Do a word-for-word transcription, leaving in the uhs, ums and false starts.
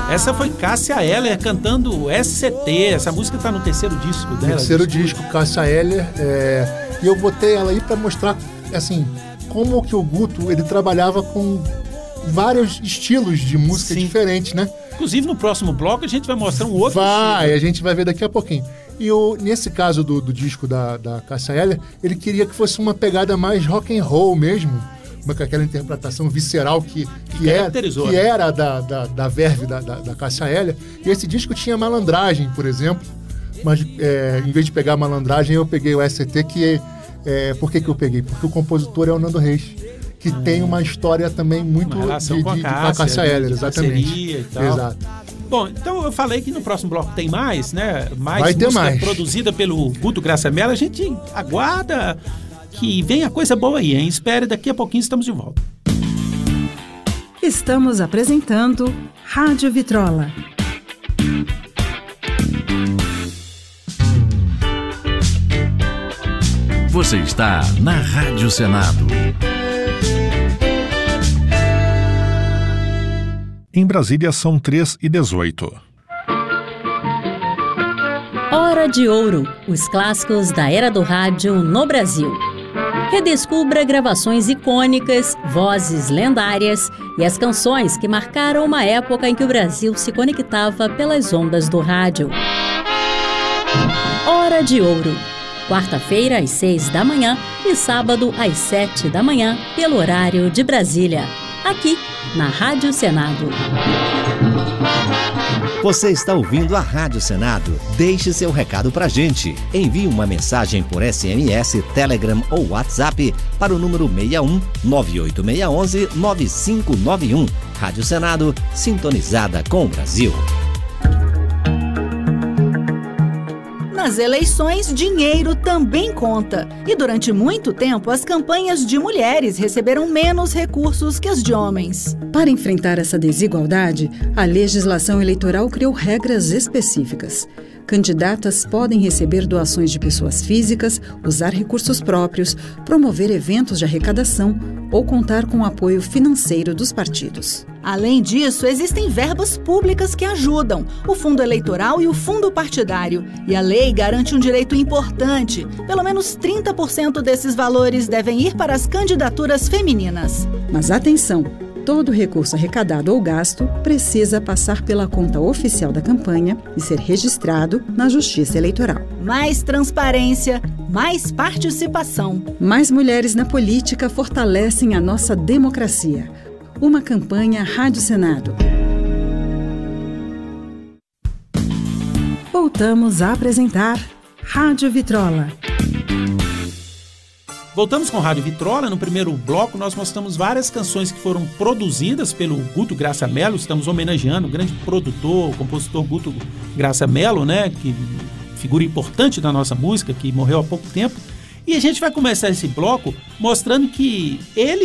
Essa foi Cássia Eller cantando S C T. Essa música está no terceiro disco dela. Terceiro disco, Cássia Eller. É... E eu botei ela aí para mostrar, assim, como que o Guto, ele trabalhava com vários estilos de música Sim. diferentes, né? Inclusive, no próximo bloco, a gente vai mostrar um outro Vai, estilo. a gente vai ver daqui a pouquinho. E o, nesse caso do, do disco da, da Cássia Eller, ele queria que fosse uma pegada mais rock and roll mesmo, uma, com aquela interpretação visceral que, que, que, era, que era da, da, da verve da, da, da Cássia Eller. E esse disco tinha Malandragem, por exemplo, mas é, em vez de pegar Malandragem, eu peguei o S C T, que é... Por que que eu peguei? Porque o compositor é o Nando Reis, que ah, tem uma história também muito de, de, com a de, Cássia, de, com a Cássia Eller, exatamente. E tal. Exato. Bom, então eu falei que no próximo bloco tem mais, né? Mais Vai ter música mais. Produzida pelo Guto Graça Mello. A gente aguarda que venha coisa boa aí, hein? Espere, daqui a pouquinho estamos de volta. Estamos apresentando Rádio Vitrola. Você está na Rádio Senado. Em Brasília são três e dezoito. Hora de Ouro, os clássicos da era do rádio no Brasil. Redescubra gravações icônicas, vozes lendárias e as canções que marcaram uma época em que o Brasil se conectava pelas ondas do rádio. Hora de Ouro, quarta-feira às seis da manhã e sábado às sete da manhã, pelo horário de Brasília, aqui na Rádio Senado. Você está ouvindo a Rádio Senado? Deixe seu recado pra gente. Envie uma mensagem por S M S, Telegram ou WhatsApp para o número seis um nove oito seis um um nove cinco nove um. Rádio Senado, sintonizada com o Brasil. Nas eleições, dinheiro também conta. E durante muito tempo, as campanhas de mulheres receberam menos recursos que as de homens. Para enfrentar essa desigualdade, a legislação eleitoral criou regras específicas. Candidatas podem receber doações de pessoas físicas, usar recursos próprios, promover eventos de arrecadação ou contar com o apoio financeiro dos partidos. Além disso, existem verbas públicas que ajudam, o fundo eleitoral e o fundo partidário. E a lei garante um direito importante. Pelo menos trinta por cento desses valores devem ir para as candidaturas femininas. Mas atenção! Todo recurso arrecadado ou gasto precisa passar pela conta oficial da campanha e ser registrado na Justiça Eleitoral. Mais transparência, mais participação. Mais mulheres na política fortalecem a nossa democracia. Uma campanha Rádio Senado. Voltamos a apresentar Rádio Vitrola. Voltamos com a Rádio Vitrola. No primeiro bloco, nós mostramos várias canções que foram produzidas pelo Guto Graça Mello. Estamos homenageando o grande produtor, o compositor Guto Graça Mello, né? Que figura importante da nossa música, que morreu há pouco tempo. E a gente vai começar esse bloco mostrando que ele